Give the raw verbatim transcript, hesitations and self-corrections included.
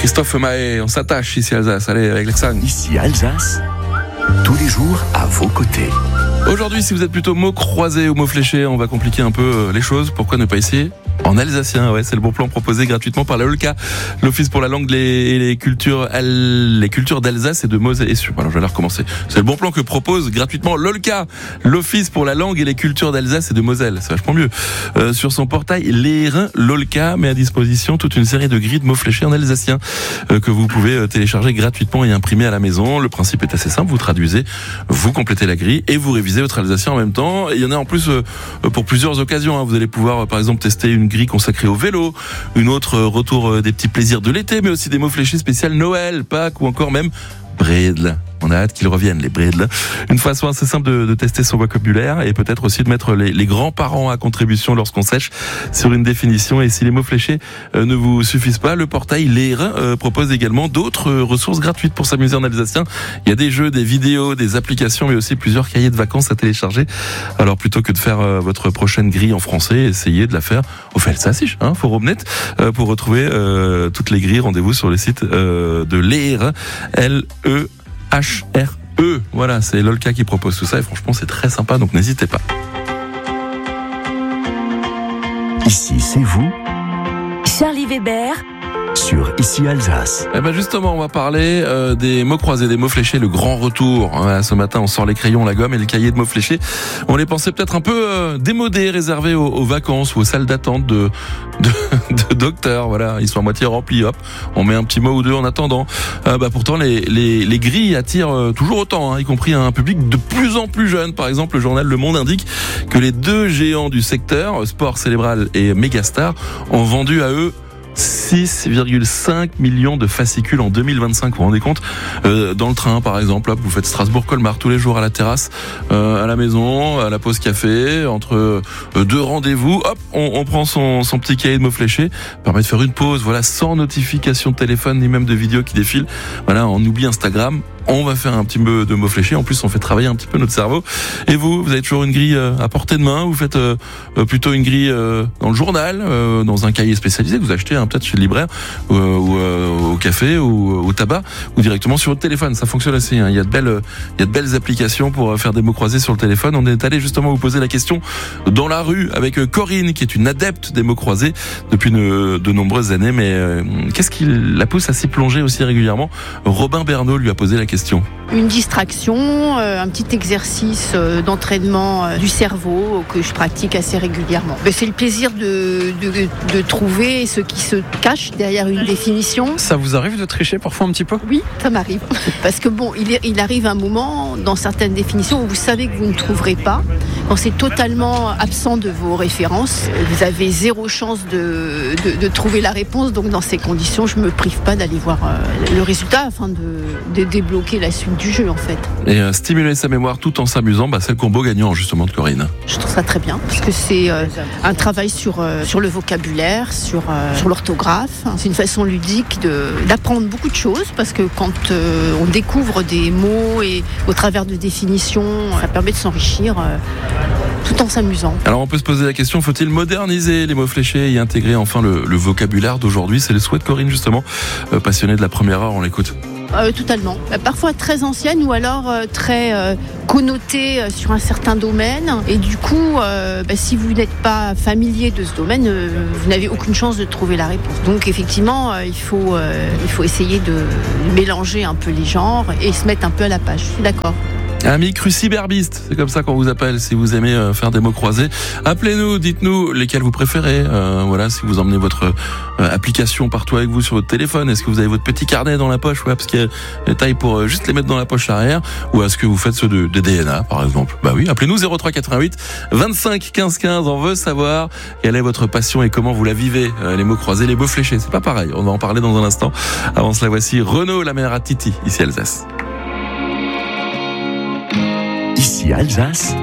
Christophe Mahé, on s'attache ici à Alsace, allez avec l'accent. Ici Alsace, tous les jours à vos côtés. Aujourd'hui, si vous êtes plutôt mots croisés ou mots fléchés, on va compliquer un peu les choses. Pourquoi ne pas essayer en alsacien? Ouais, c'est le bon plan proposé gratuitement par la Olka, l'Office pour la langue et les cultures, les cultures d'Alsace et de Moselle. Et alors, je vais la recommencer. C'est le bon plan que propose gratuitement l'Olka, l'Office pour la langue et les cultures d'Alsace et de Moselle. C'est vachement mieux. Euh, sur son portail Leeren, l'Olka met à disposition toute une série de grilles de mots fléchés en alsacien euh, que vous pouvez télécharger gratuitement et imprimer à la maison. Le principe est assez simple. Vous traduisez, vous complétez la grille et vous révisez votre alsacien en même temps. Et il y en a en plus euh, pour plusieurs occasions. Hein. Vous allez pouvoir, euh, par exemple, tester une grille consacrée au vélo, une autre euh, retour euh, des petits plaisirs de l'été, mais aussi des mots fléchés spécial Noël, Pâques ou encore même Bredel. On a hâte qu'ils reviennent, les Bredel. Une façon assez simple de, de tester son vocabulaire et peut-être aussi de mettre les, les grands-parents à contribution lorsqu'on sèche sur une définition. Et si les mots fléchés euh, ne vous suffisent pas, le portail Leeren euh, propose également d'autres euh, ressources gratuites pour s'amuser en alsacien. Il y a des jeux, des vidéos, des applications, mais aussi plusieurs cahiers de vacances à télécharger. Alors plutôt que de faire euh, votre prochaine grille en français, essayez de la faire au Felsassisch, hein, Forumnet, euh, pour retrouver euh, toutes les grilles. Rendez-vous sur le site euh, de Leeren, L E H R E. Voilà, c'est l'Olka qui propose tout ça et franchement c'est très sympa, donc n'hésitez pas. Ici c'est vous, Charlie Weber, sur Ici Alsace. Eh ben justement, on va parler euh, des mots croisés, des mots fléchés, le grand retour. Voilà, ce matin, on sort les crayons, la gomme et le cahier de mots fléchés. On les pensait peut-être un peu euh, démodés, réservés aux, aux vacances ou aux salles d'attente de, de, de docteurs. Voilà, ils sont à moitié remplis. Hop, on met un petit mot ou deux en attendant. Euh, bah pourtant, les, les, les grilles attirent euh, toujours autant, hein, y compris un public de plus en plus jeune. Par exemple, le journal Le Monde indique que les deux géants du secteur, Sport Cérébral et Megastar, ont vendu à eux six virgule cinq millions de fascicules en deux mille vingt-cinq. Vous vous rendez compte, euh, dans le train par exemple, hop, vous faites Strasbourg-Colmar tous les jours à la terrasse, euh, à la maison, à la pause café, entre euh, deux rendez-vous, hop, on, on prend son, son petit cahier de mots fléchés, permet de faire une pause, voilà, sans notification de téléphone ni même de vidéo qui défile. Voilà, on oublie Instagram, on va faire un petit peu de mots fléchés. En plus, on fait travailler un petit peu notre cerveau. Et vous, vous avez toujours une grille à portée de main. Vous faites euh, plutôt une grille euh, dans le journal, euh, dans un cahier spécialisé que vous achetez hein, peut-être chez le libraire ou, ou euh, au café ou au tabac ou directement sur votre téléphone. Ça fonctionne assez. Hein. Il y a de belles, il y a de belles applications pour faire des mots croisés sur le téléphone. On est allé justement vous poser la question dans la rue avec Corinne, qui est une adepte des mots croisés depuis de, de nombreuses années. Mais euh, qu'est-ce qui la pousse à s'y plonger aussi régulièrement? Robin Bernot lui a posé la question. Question. Une distraction, euh, un petit exercice euh, d'entraînement euh, du cerveau que je pratique assez régulièrement. Mais c'est le plaisir de, de, de trouver ce qui se cache derrière une définition. Ça vous arrive de tricher parfois un petit peu? Oui, ça m'arrive. Parce que bon, il, il arrive un moment dans certaines définitions où vous savez que vous ne trouverez pas. Quand c'est totalement absent de vos références, vous avez zéro chance de, de, de trouver la réponse. Donc dans ces conditions, je ne me prive pas d'aller voir euh, le résultat afin de, de débloquer la suite du jeu en fait. Et euh, stimuler sa mémoire tout en s'amusant, bah, c'est le combo gagnant justement de Corinne. Je trouve ça très bien parce que c'est euh, un travail sur, euh, sur le vocabulaire, sur, euh, sur l'orthographe. C'est une façon ludique de, d'apprendre beaucoup de choses parce que quand euh, on découvre des mots et au travers de définitions, ça permet de s'enrichir euh, tout en s'amusant. Alors on peut se poser la question, faut-il moderniser les mots fléchés et intégrer enfin le, le vocabulaire d'aujourd'hui? C'est le souhait de Corinne justement, euh, passionnée de la première heure, on l'écoute. Euh, totalement. Euh, parfois très ancienne ou alors euh, très euh, connotée euh, sur un certain domaine. Et du coup, euh, bah, si vous n'êtes pas familier de ce domaine, euh, vous n'avez aucune chance de trouver la réponse. Donc effectivement, euh, il faut, euh, il faut essayer de mélanger un peu les genres et se mettre un peu à la page. Je suis d'accord. Amis cruciverbistes, c'est comme ça qu'on vous appelle si vous aimez euh, faire des mots croisés. Appelez-nous, dites-nous lesquels vous préférez. Euh, voilà, si vous emmenez votre euh, application partout avec vous sur votre téléphone, est-ce que vous avez votre petit carnet dans la poche, ouais, parce qu'il y a une taille pour euh, juste les mettre dans la poche arrière, ou est-ce que vous faites ceux de, de D N A par exemple? Bah oui, appelez-nous zéro trois quatre-vingt-huit vingt-cinq quinze quinze. On veut savoir quelle est votre passion et comment vous la vivez. Euh, les mots croisés, les mots fléchés, c'est pas pareil. On va en parler dans un instant. Avant cela, voici Renaud, la mère à Titi, ici Alsace. Ici Alsace,